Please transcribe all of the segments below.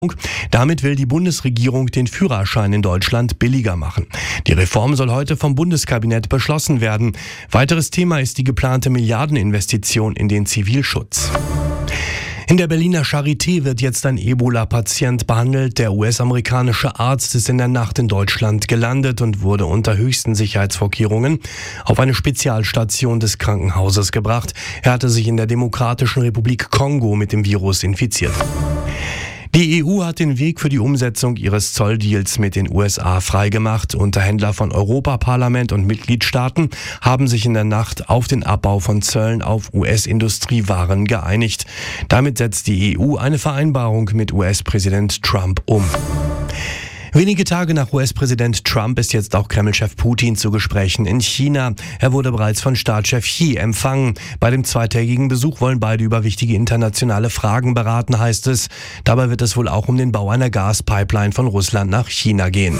Damit will die Bundesregierung den Führerschein in Deutschland billiger machen. Die Reform soll heute vom Bundeskabinett beschlossen werden. Weiteres Thema ist die geplante Milliardeninvestition in den Zivilschutz. In der Berliner Charité wird jetzt ein Ebola-Patient behandelt. Der US-amerikanische Arzt ist in der Nacht in Deutschland gelandet und wurde unter höchsten Sicherheitsvorkehrungen auf eine Spezialstation des Krankenhauses gebracht. Er hatte sich in der Demokratischen Republik Kongo mit dem Virus infiziert. Die EU hat den Weg für die Umsetzung ihres Zolldeals mit den USA freigemacht. Unterhändler von Europaparlament und Mitgliedstaaten haben sich in der Nacht auf den Abbau von Zöllen auf US-Industriewaren geeinigt. Damit setzt die EU eine Vereinbarung mit US-Präsident Trump um. Wenige Tage nach US-Präsident Trump ist jetzt auch Kreml-Chef Putin zu Gesprächen in China. Er wurde bereits von Staatschef Xi empfangen. Bei dem zweitägigen Besuch wollen beide über wichtige internationale Fragen beraten, heißt es. Dabei wird es wohl auch um den Bau einer Gaspipeline von Russland nach China gehen.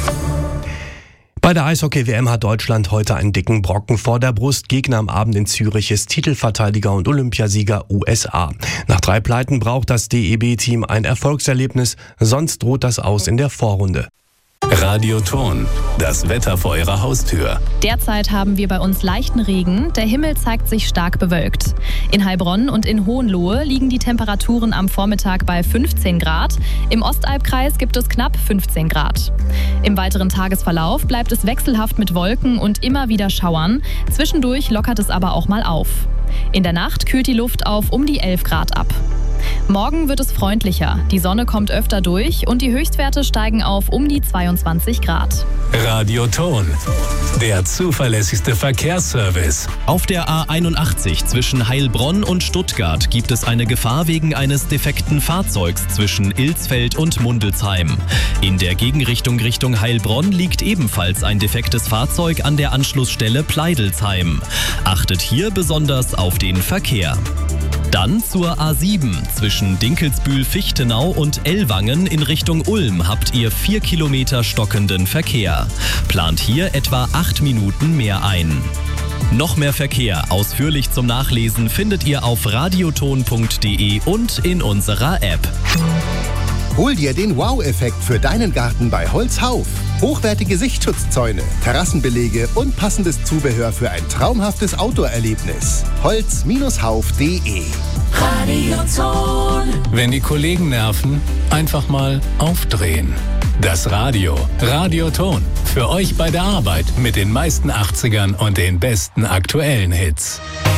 Bei der Eishockey-WM hat Deutschland heute einen dicken Brocken vor der Brust. Gegner am Abend in Zürich ist Titelverteidiger und Olympiasieger USA. Nach 3 Pleiten braucht das DEB-Team ein Erfolgserlebnis, sonst droht das Aus in der Vorrunde. Radioton, das Wetter vor Ihrer Haustür. Derzeit haben wir bei uns leichten Regen. Der Himmel zeigt sich stark bewölkt. In Heilbronn und in Hohenlohe liegen die Temperaturen am Vormittag bei 15 Grad. Im Ostalbkreis gibt es knapp 15 Grad. Im weiteren Tagesverlauf bleibt es wechselhaft mit Wolken und immer wieder Schauern. Zwischendurch lockert es aber auch mal auf. In der Nacht kühlt die Luft auf um die 11 Grad ab. Morgen wird es freundlicher. Die Sonne kommt öfter durch und die Höchstwerte steigen auf um die 22 Grad. Radioton, der zuverlässigste Verkehrsservice. Auf der A81 zwischen Heilbronn und Stuttgart gibt es eine Gefahr wegen eines defekten Fahrzeugs zwischen Ilsfeld und Mundelsheim. In der Gegenrichtung Richtung Heilbronn liegt ebenfalls ein defektes Fahrzeug an der Anschlussstelle Pleidelsheim. Achtet hier besonders auf den Verkehr. Dann zur A7. Zwischen Dinkelsbühl-Fichtenau und Ellwangen in Richtung Ulm habt ihr 4 Kilometer stockenden Verkehr. Plant hier etwa 8 Minuten mehr ein. Noch mehr Verkehr ausführlich zum Nachlesen findet ihr auf radioton.de und in unserer App. Hol dir den Wow-Effekt für deinen Garten bei Holzhauf. Hochwertige Sichtschutzzäune, Terrassenbelege und passendes Zubehör für ein traumhaftes Outdoor-Erlebnis. Holz-hauf.de. Radioton. Wenn die Kollegen nerven, einfach mal aufdrehen. Das Radio. Radioton. Für euch bei der Arbeit mit den meisten 80ern und den besten aktuellen Hits.